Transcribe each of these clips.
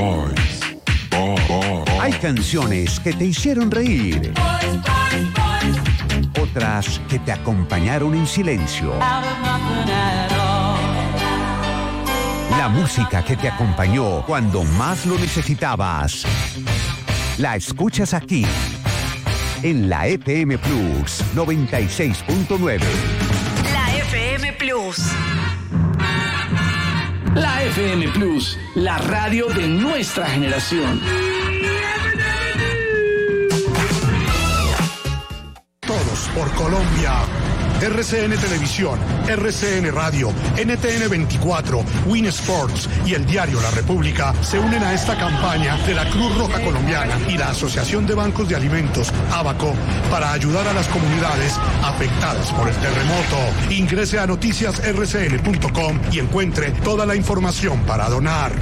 Hay canciones que te hicieron reír. Otras que te acompañaron en silencio. La música que te acompañó cuando más lo necesitabas. La escuchas aquí, en la FM Plus 96.9. La FM Plus. La FM Plus, la radio de nuestra generación. Todos por Colombia. RCN Televisión, RCN Radio, NTN 24, Win Sports y el diario La República se unen a esta campaña de la Cruz Roja Colombiana y la Asociación de Bancos de Alimentos, ABACO, para ayudar a las comunidades afectadas por el terremoto. Ingrese a noticiasrcn.com y encuentre toda la información para donar.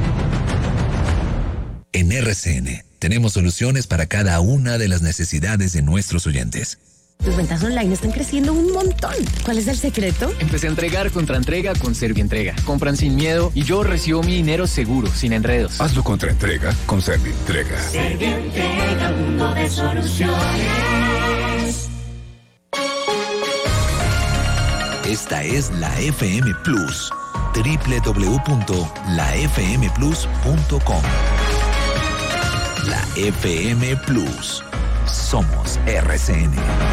En RCN tenemos soluciones para cada una de las necesidades de nuestros oyentes. Tus ventas online están creciendo un montón. ¿Cuál es el secreto? Empecé a entregar contra entrega con Servientrega. Compran sin miedo y yo recibo mi dinero seguro, sin enredos. Hazlo contra entrega con Servientrega. Servientrega, mundo de soluciones. Esta es la FM Plus. www.lafmplus.com. La FM Plus. Somos RCN.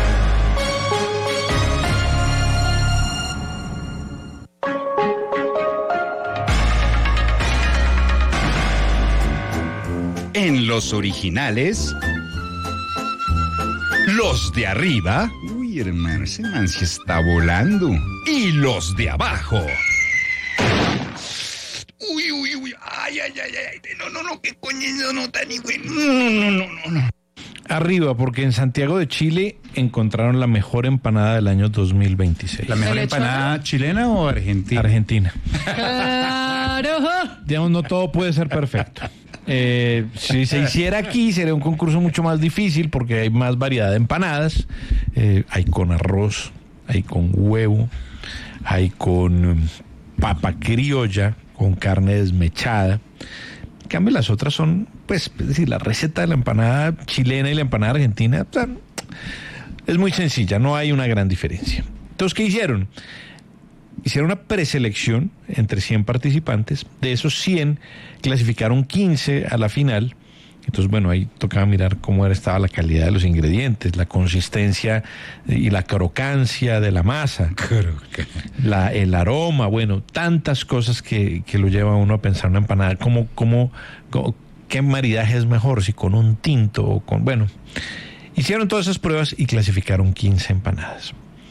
En los originales, los de arriba, uy hermano, ese man sí está volando, y los de abajo. Uy, ay, no, qué coño, no tan ni bueno, no. Arriba, porque en Santiago de Chile encontraron la mejor empanada del año 2026. ¿La mejor empanada chilena o argentina? Argentina. ¡Claro! Digamos, no todo puede ser perfecto. Si se hiciera aquí, sería un concurso mucho más difícil porque hay más variedad de empanadas. Hay con arroz, hay con huevo, hay con papa criolla, con carne desmechada. En cambio, las otras son, pues, es decir, la receta de la empanada chilena y la empanada argentina, o sea, es muy sencilla, no hay una gran diferencia. Entonces, ¿qué hicieron? Hicieron una preselección entre 100 participantes. De esos 100, clasificaron 15 a la final. Entonces, bueno, ahí tocaba mirar cómo estaba la calidad de los ingredientes, la consistencia y la crocancia de la masa, el aroma, bueno, tantas cosas que lo lleva a uno a pensar una empanada, qué maridaje es mejor, si con un tinto o con, bueno, hicieron todas esas pruebas y clasificaron 15 empanadas.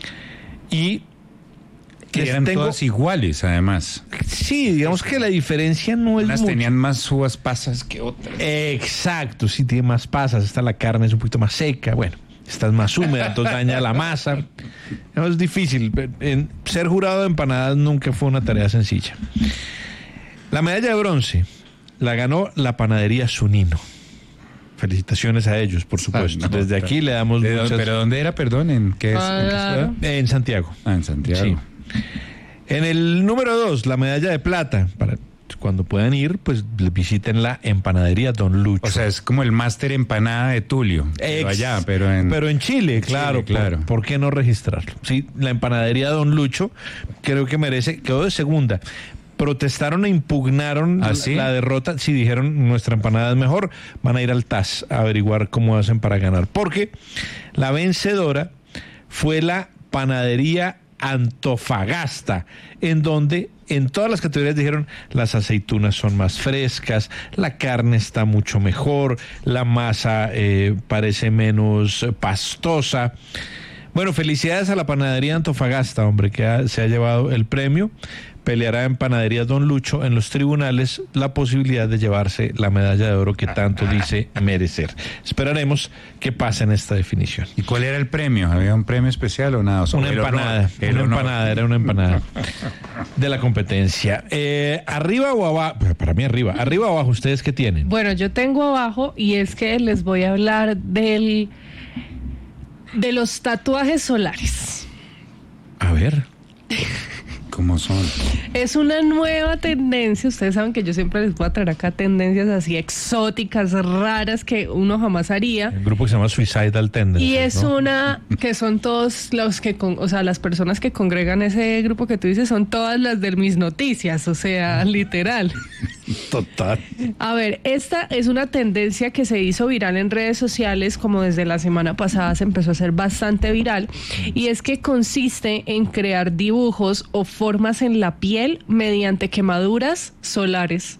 Y que eran todas iguales, además. Sí, digamos que la diferencia no es unas mucho. Tenían más uvas pasas que otras. Exacto, sí tiene más pasas. Esta la carne es un poquito más seca, bueno, esta es más húmeda, entonces daña la masa. No, es difícil. Ser jurado de empanadas nunca fue una tarea sencilla. La medalla de bronce la ganó la panadería Zunino. Felicitaciones a ellos, por supuesto. Desde aquí le damos muchas... ¿Pero dónde era, perdón? ¿En qué ciudad? En Santiago. En Santiago. Sí. En el número 2, la medalla de plata. Para cuando puedan ir, pues visiten la empanadería Don Lucho. O sea, es como el máster empanada de Tulio. Pero en Chile, claro. Chile, claro. ¿Por qué no registrarlo? Sí, la empanadería Don Lucho creo que quedó de segunda. Protestaron e impugnaron la derrota. Sí, dijeron, nuestra empanada es mejor. Van a ir al TAS a averiguar cómo hacen para ganar. Porque la vencedora fue la panadería Antofagasta, en donde en todas las categorías dijeron las aceitunas son más frescas, la carne está mucho mejor, la masa parece menos pastosa. Bueno, felicidades a la panadería Antofagasta, hombre, que se ha llevado el premio. Peleará en Panadería Don Lucho en los tribunales la posibilidad de llevarse la medalla de oro que tanto dice merecer. Esperaremos que pase en esta definición. ¿Y cuál era el premio? ¿Había un premio especial o nada? Una empanada, era una empanada de la competencia. ¿Arriba o abajo? Para mí arriba o abajo, ¿ustedes qué tienen? Bueno, yo tengo abajo y es que les voy a hablar de los tatuajes solares. A ver. ¿Cómo son? Es una nueva tendencia. Ustedes saben que yo siempre les voy a traer acá tendencias así exóticas, raras, que uno jamás haría. Un grupo que se llama Suicidal Tendencies. Y es ¿no? una que son todos los que, o sea, las personas que congregan ese grupo que tú dices son todas las de Mis Noticias, o sea, literal. Total. A ver, esta es una tendencia que se hizo viral en redes sociales, como desde la semana pasada se empezó a hacer bastante viral, y es que consiste en crear dibujos o formas en la piel mediante quemaduras solares.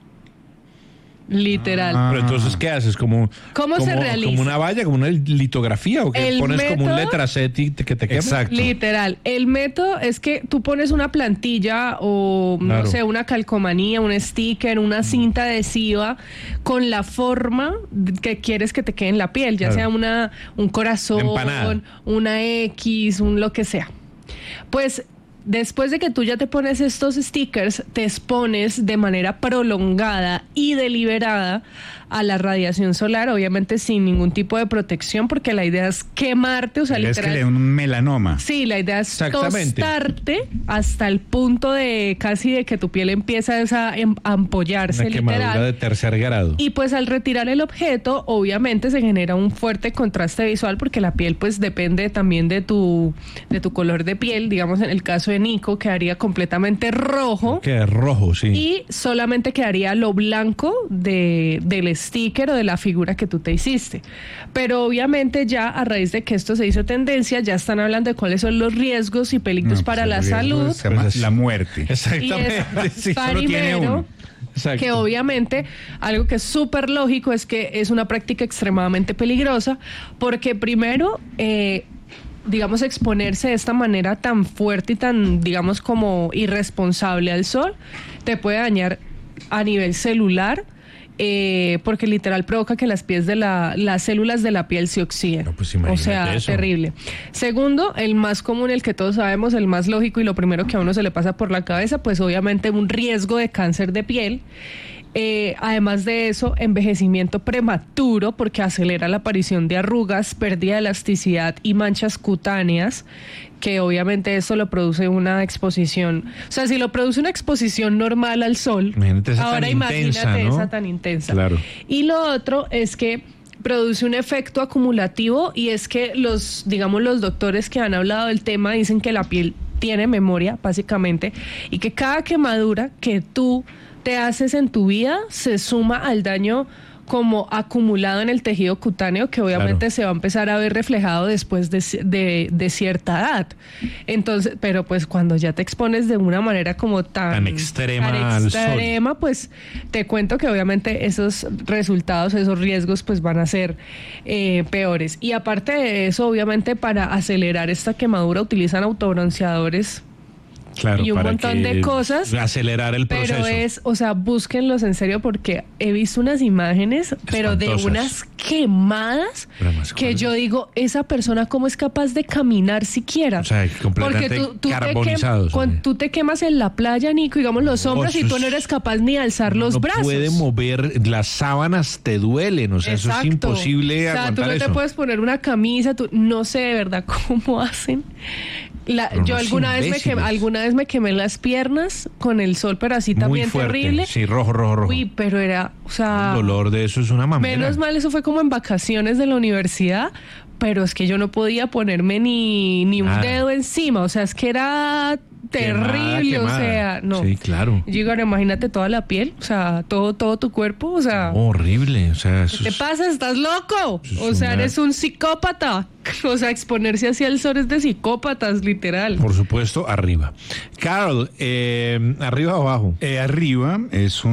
Literal. Pero entonces, ¿qué haces? ¿Cómo se realiza? ¿Como una valla, como una litografía? ¿O que pones como un letraset y que te quema? Exacto. Literal. El método es que tú pones una plantilla o, no sé, una calcomanía, un sticker, una cinta adhesiva con la forma que quieres que te quede en la piel, ya sea un corazón, empanada, una X, un lo que sea. Pues después de que tú ya te pones estos stickers, te expones de manera prolongada y deliberada a la radiación solar, obviamente sin ningún tipo de protección, porque la idea es quemarte, o sea, literal. Es que le da un melanoma. Sí, la idea es tostarte hasta el punto de casi de que tu piel empieza a ampollarse, una quemadura literal. De tercer grado. Y pues al retirar el objeto, obviamente se genera un fuerte contraste visual, porque la piel pues depende también de tu color de piel. Digamos, en el caso de Nico, quedaría completamente rojo. Queda rojo, sí. Y solamente quedaría lo blanco del sticker o de la figura que tú te hiciste. Pero obviamente ya a raíz de que esto se hizo tendencia, ya están hablando de cuáles son los riesgos y peligros para la salud. Se llama la muerte. Exactamente. Sí, solo tiene uno. Que obviamente algo que es súper lógico es que es una práctica extremadamente peligrosa, porque primero, digamos, exponerse de esta manera tan fuerte y tan, digamos, como irresponsable al sol, te puede dañar a nivel celular, porque literal provoca que las células de la piel se oxiden. No, pues o sea, eso. terrible. Segundo, el más común, el que todos sabemos, el más lógico y lo primero que a uno se le pasa por la cabeza, pues obviamente un riesgo de cáncer de piel. Además de eso, envejecimiento prematuro, porque acelera la aparición de arrugas, pérdida de elasticidad y manchas cutáneas, que obviamente eso lo produce una exposición. O sea, si lo produce una exposición normal al sol, ahora imagínate esa tan intensa. Claro. Y lo otro es que produce un efecto acumulativo, y es que los doctores que han hablado del tema dicen que la piel tiene memoria, básicamente, y que cada quemadura que tú te haces en tu vida se suma al daño como acumulado en el tejido cutáneo, que obviamente se va a empezar a ver reflejado después de cierta edad. Entonces, pero pues cuando ya te expones de una manera como tan extrema al sol, pues te cuento que obviamente esos resultados, esos riesgos pues van a ser peores. Y aparte de eso, obviamente para acelerar esta quemadura utilizan autobronceadores. Claro, y un montón de cosas. Acelerar el proceso. Pero búsquenlos en serio, porque he visto unas imágenes, pero de unas quemadas que yo digo, esa persona cómo es capaz de caminar siquiera. O sea, completamente carbonizados. Cuando tú te quemas en la playa, Nico, digamos los hombros, y tú no eres capaz ni de alzar los brazos. No puede mover, las sábanas te duelen, o sea, eso es imposible aguantar. O sea, tú no te puedes poner una camisa, no sé de verdad cómo hacen. Yo alguna vez me quemé las piernas con el sol, pero así también muy fuerte, terrible. Sí, rojo. Uy, pero era, o sea, el dolor de eso es una mamera. Menos mal, eso fue como en vacaciones de la universidad, pero es que yo no podía ponerme ni un dedo encima, o sea, es que era terrible, quemada. O sea, no. Sí, claro. Yo digo, imagínate toda la piel, o sea, todo tu cuerpo, o sea. Horrible, o sea. ¿Qué te pasa? ¿Estás loco? O sea, eres un psicópata. O sea, exponerse hacia el sol es de psicópatas, literal. Por supuesto, arriba. Carl, ¿arriba o abajo? Arriba es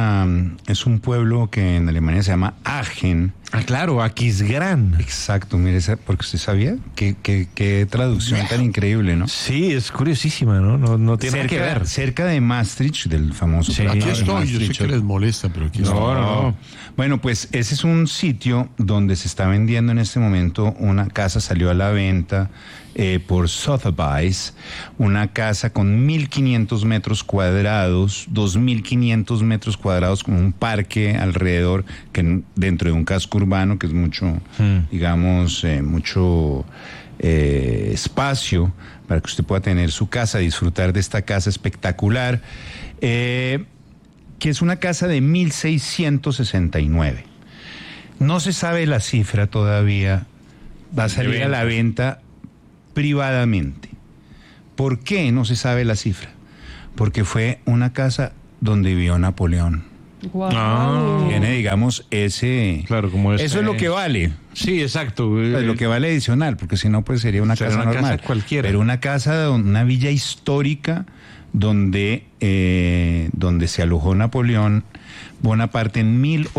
un pueblo que en Alemania se llama Aachen. Ah, claro, Aquisgrán. Exacto, mire, porque usted sabía qué traducción tan increíble, ¿no? Sí, es curiosísima, ¿no? No tiene nada que ver. Cerca de Maastricht, del famoso. Sí, aquí estoy, yo sé que les molesta, pero aquí estoy. No. Bueno, pues ese es un sitio donde se está vendiendo en este momento una casa, salió a la venta por Sotheby's, una casa con 1.500 metros cuadrados, 2.500 metros cuadrados, con un parque alrededor, que dentro de un casco urbano, que es mucho, digamos, mucho espacio para que usted pueda tener su casa, disfrutar de esta casa espectacular, que es una casa de 1.669. No se sabe la cifra todavía, va a salir a la venta privadamente. ¿Por qué no se sabe la cifra? Porque fue una casa donde vivió Napoleón. Wow. Tiene, digamos, Claro, como eso es lo que vale. Sí, exacto. Es lo que vale adicional, porque si no, pues sería una casa normal. Casa cualquiera. Pero una casa, una villa histórica donde se alojó Napoleón Bonaparte en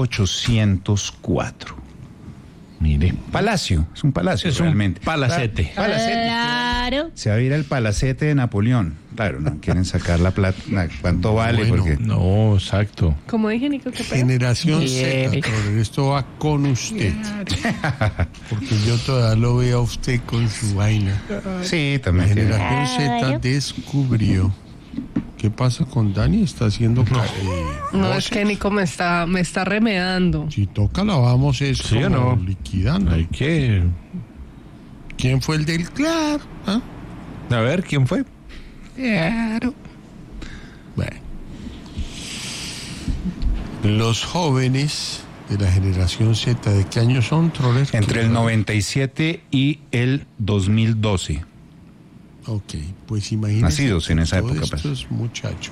1804. Mire. Palacio, es un palacio realmente. Un palacete. Claro. Se va a ir al palacete de Napoleón. Claro, no quieren sacar la plata. ¿Cuánto vale? Bueno, porque no, exacto. Como dije, Nico, qué pena. Generación Z, esto va con usted. Porque yo todavía lo veo a usted con su vaina. Sí, también. La generación Z descubrió. ¿Qué pasa con Dani? Está haciendo no, es que Nico me está remedando. Si toca la vamos ¿Sí o no? Liquidando. Hay que... ¿Quién fue el del claro? ¿Ah? A ver, ¿quién fue? Claro. Bueno. Los jóvenes de la generación Z, ¿de qué año son, Troller? Entre el 97 y el 2012. Ok, pues imagínense. Nacidos en esa época. Estos muchachos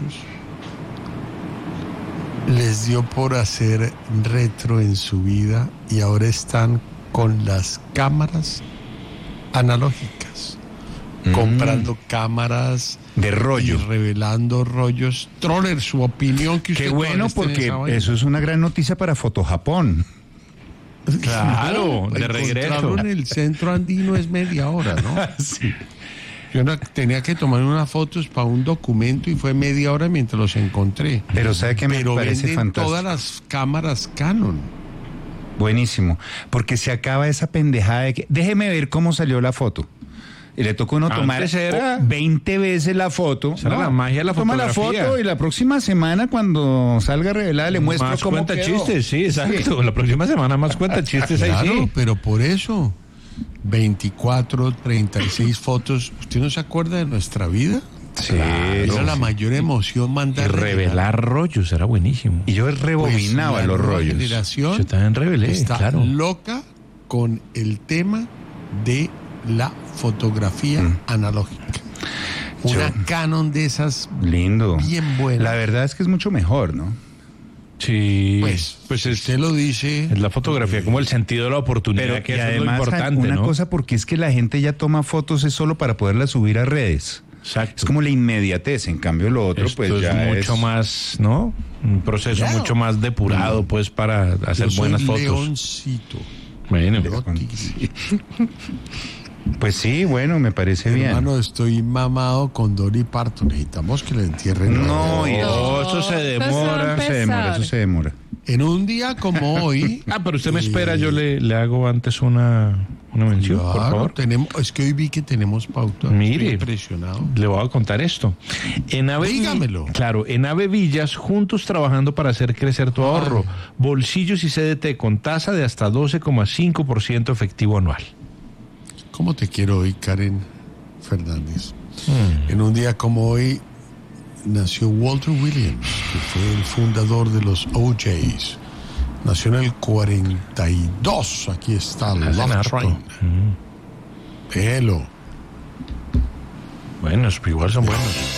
les dio por hacer retro en su vida y ahora están con las cámaras analógicas, comprando cámaras de rollo y revelando rollos. Troller, su opinión. Que usted qué bueno, porque eso es una gran noticia para Fotojapón. Claro, de regreso. Encontrarlo en el centro andino es media hora, ¿no? Sí. Yo tenía que tomar unas fotos para un documento y fue media hora mientras los encontré. Pero ¿sabe qué me parece venden fantástico? Todas las cámaras Canon. Buenísimo, porque se acaba esa pendejada de que déjeme ver cómo salió la foto. Y le toca uno tomar 20 veces la foto. Esa era la magia de la fotografía. Toma la foto y la próxima semana cuando salga revelada le muestro más cómo cuenta quedó. Chistes, sí, exacto. Sí. La próxima semana más cuenta chistes ahí claro, sí. Pero por eso 24, 36 fotos. ¿Usted no se acuerda de nuestra vida? Sí. Era la mayor emoción mandar. Y revelar rollos, era buenísimo. Y yo rebobinaba pues los rollos. Generación yo también revelé, está claro. loca con el tema de la fotografía analógica. Una Canon de esas lindo, bien buena. La verdad es que es mucho mejor, ¿no? Sí, pues usted lo dice. Es la fotografía como el sentido de la oportunidad, pero que y es además, lo importante, una ¿no? cosa, porque es que la gente ya toma fotos es solo para poderlas subir a redes. Exacto. Es como la inmediatez, en cambio lo otro esto pues es ya mucho más, ¿no? Un proceso mucho más depurado, pues, para hacer buenas fotos. Leoncito. Bueno, pues sí, bueno, me parece bien. Hermano, estoy mamado con Dolly Parton. Necesitamos que la entierren. No, eso se demora. Eso se demora. En un día como hoy. Pero usted me espera, yo le hago antes una mención, claro, por favor. Es que hoy vi que tenemos pauta. Mire, estoy impresionado. Le voy a contar esto. Dígamelo. Claro, en Ave Villas, juntos trabajando para hacer crecer tu ahorro. Bolsillos y CDT con tasa de hasta 12,5% efectivo anual. ¿Cómo te quiero hoy, Karen Fernández? En un día como hoy nació Walter Williams, que fue el fundador de los OJs. Nació en el 42. Aquí está Love Train. Velo. Buenos, igual son buenos.